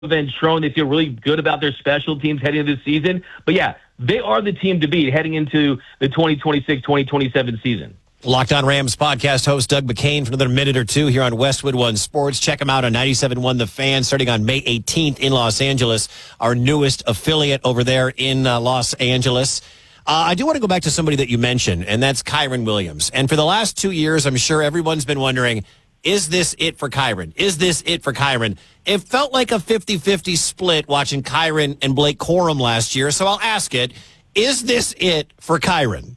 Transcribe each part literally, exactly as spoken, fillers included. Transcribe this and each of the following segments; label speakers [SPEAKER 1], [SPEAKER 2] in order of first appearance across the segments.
[SPEAKER 1] Ventrone. They feel really good about their special teams heading into this season. But, yeah, they are the team to beat heading into the twenty twenty-six twenty twenty-seven season.
[SPEAKER 2] Locked On Rams podcast host Doug McCain for another minute or two here on Westwood One Sports. Check him out on ninety-seven point one The Fan starting on May eighteenth in Los Angeles, our newest affiliate over there in uh, Los Angeles. Uh, I do want to go back to somebody that you mentioned, and that's Kyren Williams. And for the last two years, I'm sure everyone's been wondering, is this it for Kyren? Is this it for Kyren? It felt like a fifty-fifty split watching Kyren and Blake Corum last year, so I'll ask it, is this it for Kyren?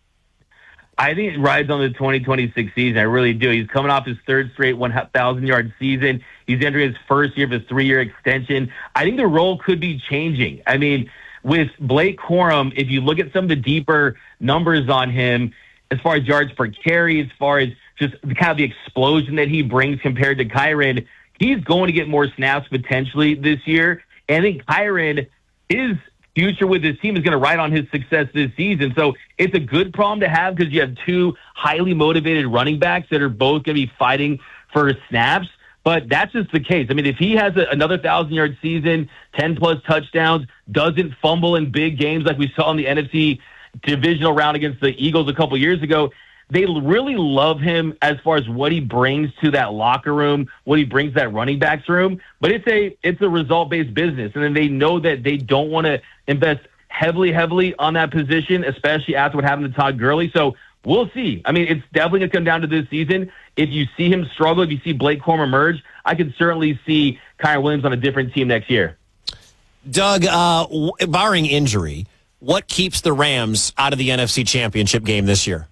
[SPEAKER 1] I think it rides on the twenty twenty-six season. I really do. He's coming off his third straight one thousand yard season. He's entering his first year of his three-year extension. I think the role could be changing. I mean, with Blake Corum, if you look at some of the deeper numbers on him, as far as yards per carry, as far as just kind of the explosion that he brings compared to Kyren, he's going to get more snaps potentially this year. And I think Kyren is future with his team is going to ride on his success this season. So it's a good problem to have because you have two highly motivated running backs that are both going to be fighting for snaps. But that's just the case. I mean, if he has a, another thousand-yard season, ten-plus touchdowns, doesn't fumble in big games like we saw in the N F C divisional round against the Eagles a couple years ago, they really love him as far as what he brings to that locker room, what he brings to that running backs room. But it's a it's a result-based business, and then they know that they don't want to invest heavily, heavily on that position, especially after what happened to Todd Gurley. So we'll see. I mean, it's definitely going to come down to this season. If you see him struggle, if you see Blake Corum emerge, I could certainly see Kyren Williams on a different team next year.
[SPEAKER 2] Doug, uh, barring injury, what keeps the Rams out of the N F C Championship game this year?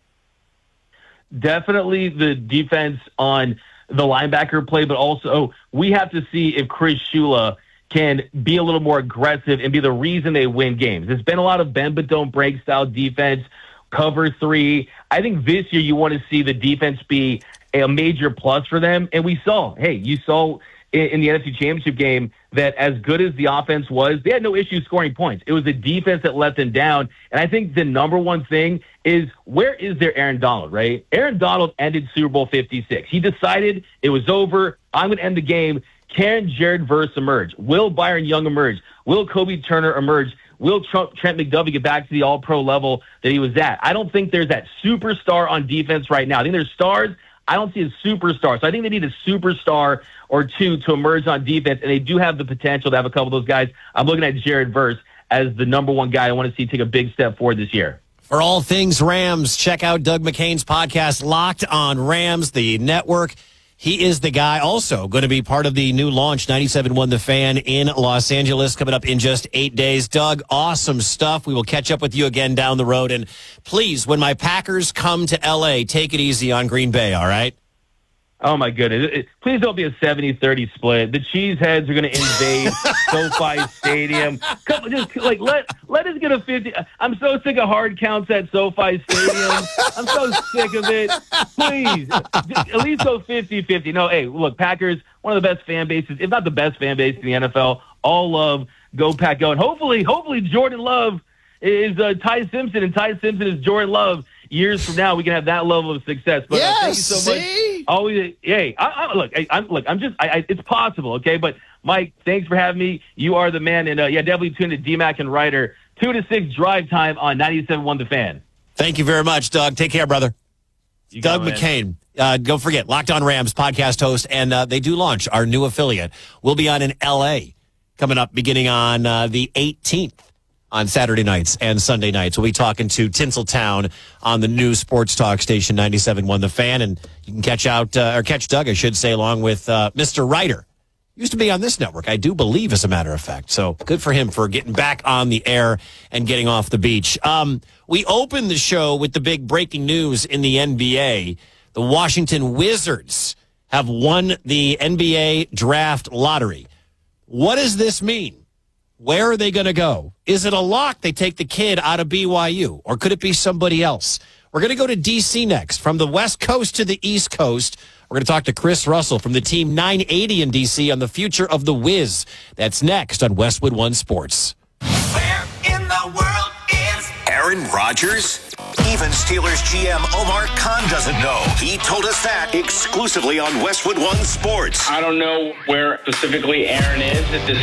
[SPEAKER 1] Definitely the defense on the linebacker play, but also we have to see if Chris Shula can be a little more aggressive and be the reason they win games. It's been a lot of bend but don't break style defense, cover three. I think this year you want to see the defense be a major plus for them. And we saw, hey, you saw in, in the N F C Championship game that as good as the offense was, they had no issue scoring points. It was the defense that let them down. And I think the number one thing is, where is their Aaron Donald, right? Aaron Donald ended Super Bowl fifty-six. He decided it was over. I'm going to end the game. Can Jared Verse emerge? Will Byron Young emerge? Will Kobe Turner emerge? Will Trent McDuffie get back to the all-pro level that he was at? I don't think there's that superstar on defense right now. I think there's stars. I don't see a superstar. So I think they need a superstar or two to emerge on defense, and they do have the potential to have a couple of those guys. I'm looking at Jared Verse as the number one guy I want to see take a big step forward this year.
[SPEAKER 2] For all things Rams, check out Doug McCain's podcast, Locked on Rams, the network. He is the guy also going to be part of the new launch, ninety-seven point one The Fan in Los Angeles, coming up in just eight days. Doug, awesome stuff. We will catch up with you again down the road. And please, when my Packers come to L A, take it easy on Green Bay, all right?
[SPEAKER 1] Oh, my goodness. It, please don't be a seventy thirty split. The Cheeseheads are going to invade SoFi Stadium. Come, just, like, let let us get a fifty. I'm so sick of hard counts at SoFi Stadium. I'm so sick of it. Please, at least go fifty-fifty. No, hey, look, Packers, one of the best fan bases, if not the best fan base in the N F L. All love. Go Pack, go. And hopefully, hopefully Jordan Love is uh, Ty Simpson, and Ty Simpson is Jordan Love. Years from now, we can have that level of success. But
[SPEAKER 2] yes,
[SPEAKER 1] uh, thank you so
[SPEAKER 2] see?
[SPEAKER 1] much. Always, hey, I, I, look, I, I'm look. I'm just. I, I, it's possible, okay. But Mike, thanks for having me. You are the man, and uh, yeah, definitely tune to D Mac and Ryder two to six drive time on ninety-seven point one The Fan.
[SPEAKER 2] Thank you very much, Doug. Take care, brother.
[SPEAKER 1] You
[SPEAKER 2] Doug
[SPEAKER 1] go,
[SPEAKER 2] McCain. Uh, don't forget, Locked on Rams podcast host, and uh, they do launch our new affiliate. We'll be on in L A coming up beginning on uh, the eighteenth. On Saturday nights and Sunday nights. We'll be talking to Tinseltown on the new sports talk station ninety-seven point one The Fan, and you can catch out uh, or catch Doug, I should say, along with uh, Mister Ryder. Used to be on this network, I do believe, as a matter of fact. So good for him for getting back on the air and getting off the beach. Um, we opened the show with the big breaking news in the N B A. The Washington Wizards have won the N B A draft lottery. What does this mean? Where are they going to go? Is it a lock they take the kid out of B Y U? Or could it be somebody else? We're going to go to D C next. From the West Coast to the East Coast, we're going to talk to Chris Russell from the Team nine eighty in D C on the future of the Wiz. That's next on Westwood One Sports.
[SPEAKER 3] Where in the world is Aaron Rodgers? Even Steelers G M Omar Khan doesn't know. He told us that exclusively on Westwood One Sports.
[SPEAKER 4] I don't know where specifically Aaron is at this